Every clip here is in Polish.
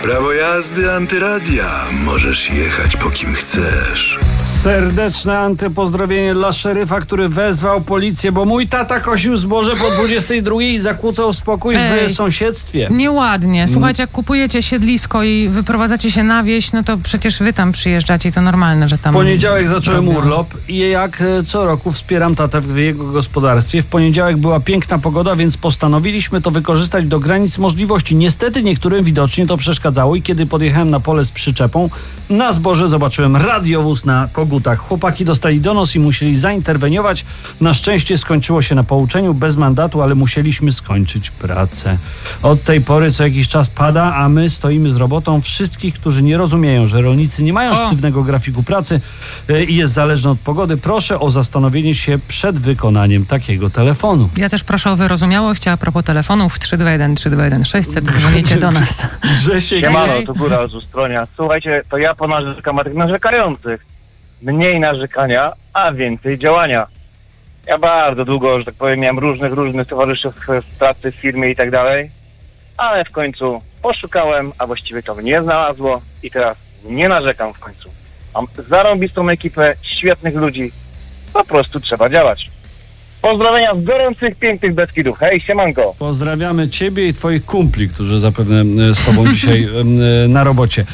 Prawo jazdy Antyradia. Możesz jechać po kim chcesz. Serdeczne antypozdrowienie dla szeryfa, który wezwał policję, bo mój tata kosił zboże po 22 i zakłócał spokój w sąsiedztwie. Nieładnie. Słuchajcie, jak kupujecie siedlisko i wyprowadzacie się na wieś, no to przecież wy tam przyjeżdżacie i to normalne, że tam... W poniedziałek zacząłem urlop i jak co roku wspieram tatę w jego gospodarstwie. W poniedziałek była piękna pogoda, więc postanowiliśmy to wykorzystać do granic możliwości. Niestety niektórym widocznie to przeszkadzało i kiedy podjechałem na pole z przyczepą, na zboże zobaczyłem radiowóz na kogutach. Chłopaki dostali donos i musieli zainterweniować. Na szczęście skończyło się na pouczeniu bez mandatu, ale musieliśmy skończyć pracę. Od tej pory co jakiś czas pada, a my stoimy z robotą. Wszystkich, którzy nie rozumieją, że rolnicy nie mają sztywnego grafiku pracy i jest zależne od pogody, proszę o zastanowienie się przed wykonaniem takiego telefonu. Ja też proszę o wyrozumiałość, a propos telefonów 321 321 600 dzwonicie do nas. Siemano, to Góral z Ustronia. Słuchajcie, to ja ponarzekam na tych narzekających. Mniej narzekania, a więcej działania. Ja bardzo długo, że tak powiem, miałem różnych towarzyszów w pracy, w firmie i tak dalej, ale w końcu poszukałem, a właściwie to mnie znalazło i teraz nie narzekam w końcu. Mam zarąbistą ekipę, świetnych ludzi, po prostu trzeba działać. Pozdrowienia z gorących, pięknych Beskidów. Hej, siemanko. Pozdrawiamy ciebie i twoich kumpli, którzy zapewne z tobą dzisiaj na robocie.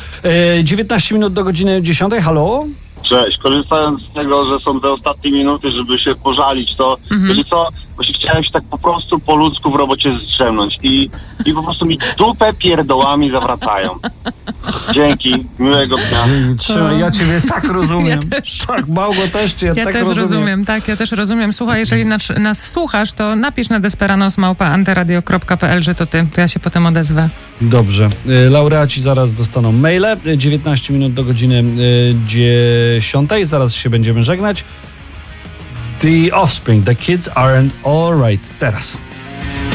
19 minut do godziny 10. Halo? Cześć, korzystając z tego, że są te ostatnie minuty, żeby się pożalić, to wiecie co, właśnie chciałem się tak po prostu po ludzku w robocie zdrzemnąć i po prostu mi dupę pierdołami zawracają. Dzięki, miłego dnia. Trzymaj, ja ciebie tak rozumiem. Ja też. Tak, Małgo, też cię tak rozumiem. Tak, ja też rozumiem. Słuchaj, jeżeli nas słuchasz, to napisz na desperanos@antyradio.pl, że to ty, to ja się potem odezwę. Dobrze. Laureaci zaraz dostaną maile. 19 minut do godziny 10. Zaraz się będziemy żegnać. The Offspring, The Kids Aren't Alright. Teraz.